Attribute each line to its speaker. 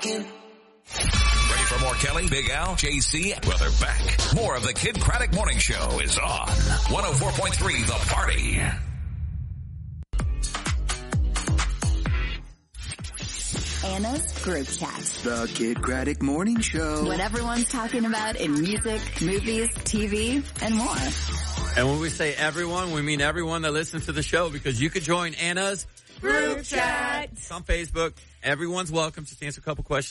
Speaker 1: Ready for more Kelly, Big Al, JC? Well, they're back. More of the Kid Craddock Morning Show is on 104.3 The Party.
Speaker 2: Anna's Group Chat.
Speaker 3: The Kid Craddock Morning Show.
Speaker 2: What everyone's talking about in music, movies, TV, and more.
Speaker 4: And when we say everyone, we mean everyone that listens to the show, because you could join Anna's
Speaker 5: Group Chat.
Speaker 4: It's on Facebook. Everyone's welcome. Just answer a couple questions.